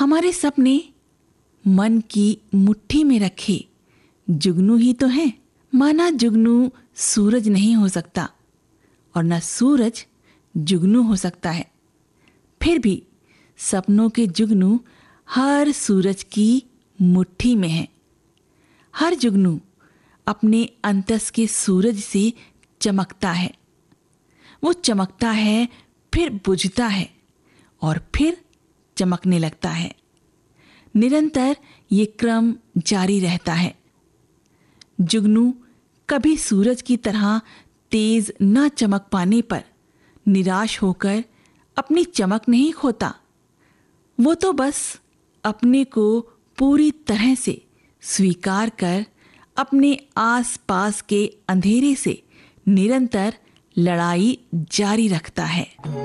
हमारे सपने मन की मुट्ठी में रखे जुगनू ही तो हैं। माना जुगनू सूरज नहीं हो सकता और न सूरज जुगनू हो सकता है, फिर भी सपनों के जुगनू हर सूरज की मुट्ठी में हैं। हर जुगनू अपने अंतस के सूरज से चमकता है। वो चमकता है, फिर बुझता है और फिर चमकने लगता है। निरंतर ये क्रम जारी रहता है। जुगनू कभी सूरज की तरह तेज न चमक पाने पर निराश होकर अपनी चमक नहीं खोता। वो तो बस अपने को पूरी तरह से स्वीकार कर अपने आसपास के अंधेरे से निरंतर लड़ाई जारी रखता है।